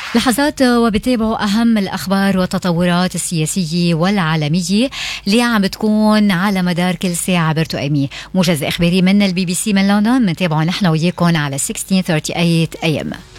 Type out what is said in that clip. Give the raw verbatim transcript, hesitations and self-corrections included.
لحظات وبتابعوا أهم الأخبار والتطورات السياسية والعالمية اللي عم بتكون على مدار كل ساعة برتقامي. موجز إخباري من البي بي سي من لندن، منتابعوا نحن وياكم على ستة عشر ثلاثة وثلاثين إيه إم.